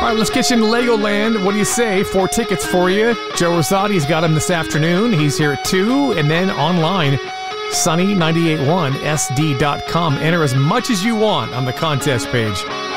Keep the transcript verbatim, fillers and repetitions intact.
All right, let's get you into Legoland. What do you say? Four tickets for you. Joe Rosati's got them this afternoon. He's here at two. And then online, sunny nine eight one S D dot com. Enter as much as you want on the contest page.